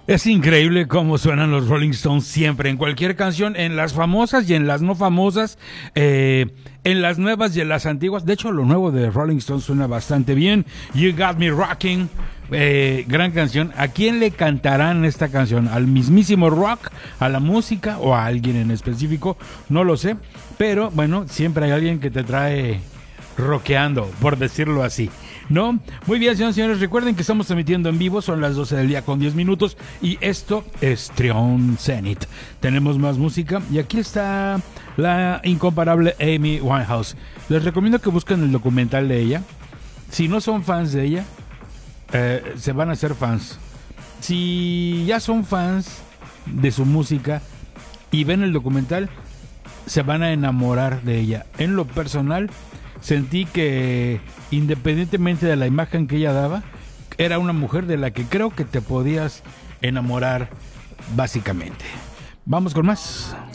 Es increíble cómo suenan los Rolling Stones siempre, en cualquier canción, en las famosas y en las no famosas, en las nuevas y en las antiguas. De hecho, lo nuevo de Rolling Stones suena bastante bien. You Got Me Rocking, gran canción. ¿A quién le cantarán esta canción? ¿Al mismísimo rock, a la música o a alguien en específico? No lo sé, pero bueno, siempre hay alguien que te trae rockeando, por decirlo así, ¿no? Muy bien, señores y señores, recuerden que estamos emitiendo en vivo, son las 12 del día con 10 minutos y esto es Trion Zenith. Tenemos más música y aquí está la incomparable Amy Winehouse. Les recomiendo que busquen el documental de ella. Si no son fans de ella, se van a hacer fans. Si ya son fans de su música y ven el documental, se van a enamorar de ella. En lo personal, sentí que independientemente de la imagen que ella daba, era una mujer de la que creo que te podías enamorar básicamente. Vamos con más.